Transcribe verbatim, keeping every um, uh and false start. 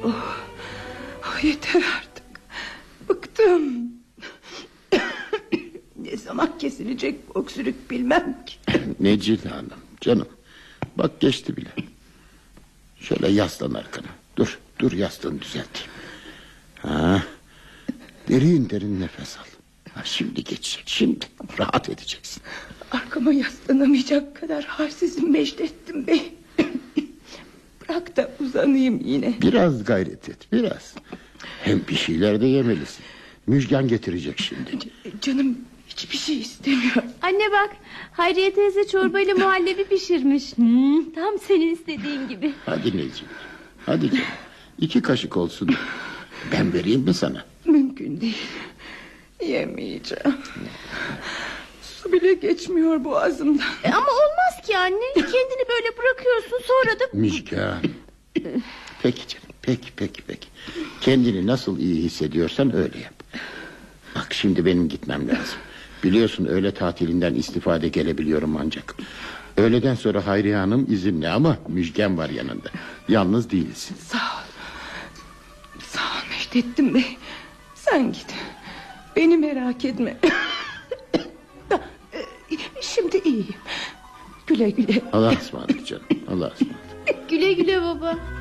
Oh, oh, yeter artık. Bıktım. Ne zaman kesilecek bu öksürük bilmem ki. Necile Hanım canım, bak geçti bile. Şöyle yaslan arkana. Dur dur, yastığını düzelteyim. Ha, derin derin nefes al. Ha, şimdi geçecek, şimdi rahat edeceksin. Arkama yaslanamayacak kadar halsizim Necdettin Bey. Bırak da uzanayım yine. Biraz gayret et, biraz. Hem bir şeyler de yemelisin. Müjgan getirecek şimdi. C- canım hiçbir şey istemiyor. Anne bak, Hayriye teyze çorbayla muhallebi pişirmiş. Hmm, tam senin istediğin gibi. Hadi Necile, hadi canım. İki kaşık olsun. Ben vereyim mi sana? Mümkün değil. Yemeyeceğim. Su bile geçmiyor boğazımdan. E, ama olmaz ki anne. Kendini böyle bırakıyorsun, sonra da... Müjgan. Peki canım, peki peki peki. Kendini nasıl iyi hissediyorsan öyle yap. Bak şimdi benim gitmem lazım. Biliyorsun öğle tatilinden istifade gelebiliyorum ancak. Öğleden sonra Hayriye Hanım izinli ama Müjgan var yanında. Yalnız değilsin. Sağ ol. Sağ ol Necdettin Bey. Sen git. Beni merak etme. Şimdi iyiyim. Güle güle. Allah'a ısmarladık canım. Allah'a ısmarladık. Güle güle baba.